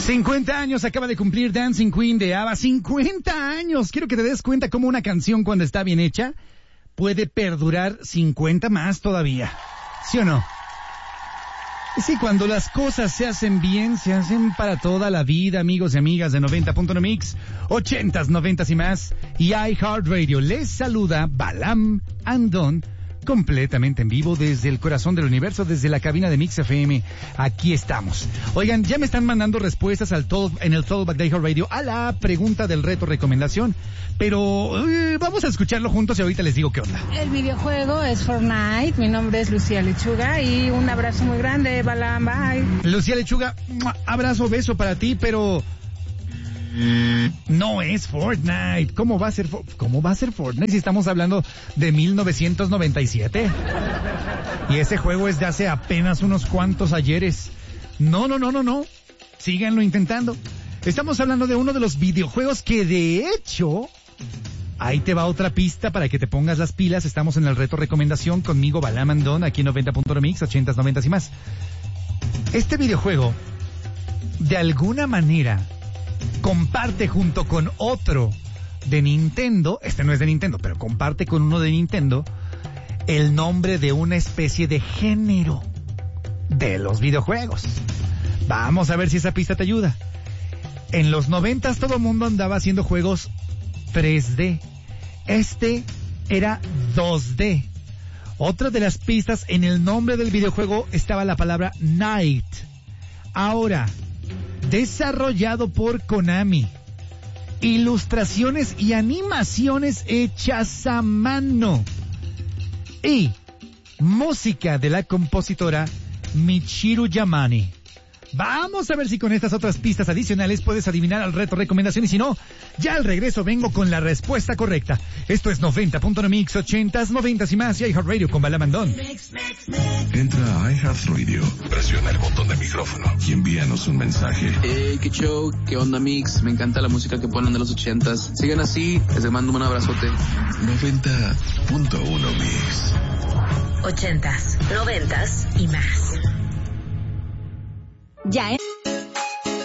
50 años acaba de cumplir Dancing Queen de ABBA. 50 años. Quiero que te des cuenta cómo una canción, cuando está bien hecha, puede perdurar 50 más todavía. ¿Sí o no? Sí, cuando las cosas se hacen bien, se hacen para toda la vida, amigos y amigas de 90.1 Mix, 80s, 90s y más, y iHeartRadio. Les saluda Balam Andón, completamente en vivo desde el corazón del universo, desde la cabina de Mix FM. Aquí estamos. Oigan, ya me están mandando respuestas en el Throwback de iHeartRadio a la pregunta del reto recomendación, pero vamos a escucharlo juntos y ahorita les digo qué onda. El videojuego es Fortnite. Mi nombre es Lucía Lechuga y un abrazo muy grande, Balam, bye. Lucía Lechuga, abrazo, beso para ti, pero no es Fortnite. ¿Cómo va a ser Fortnite si estamos hablando de 1997? Y ese juego es de hace apenas unos cuantos ayeres. No. Síganlo intentando. Estamos hablando de uno de los videojuegos que, de hecho, ahí te va otra pista para que te pongas las pilas. Estamos en el reto recomendación conmigo, Balam Andón, aquí en 90.1 Mix, 80s, 90s y más. Este videojuego, de alguna manera, comparte junto con otro de Nintendo, este no es de Nintendo, pero comparte con uno de Nintendo, el nombre de una especie de género de los videojuegos. Vamos a ver si esa pista te ayuda. En los 90s todo el mundo andaba haciendo juegos 3D. Este era 2D. Otra de las pistas, en el nombre del videojuego estaba la palabra Night. Ahora, desarrollado por Konami. Ilustraciones y animaciones hechas a mano. Y música de la compositora Michiru Yamane. Vamos a ver si con estas otras pistas adicionales puedes adivinar al reto recomendación, y si no, ya al regreso vengo con la respuesta correcta. Esto es 90.1 Mix, 80s, 90s y más, y iHeartRadio con Balam Andón. Entra a iHeartRadio, presiona el botón de micrófono y envíanos un mensaje. Hey, qué show, qué onda Mix, me encanta la música que ponen de los 80s. Sigan así, les mando un abrazote. 90.1 Mix. 80s, 90s y más. Ya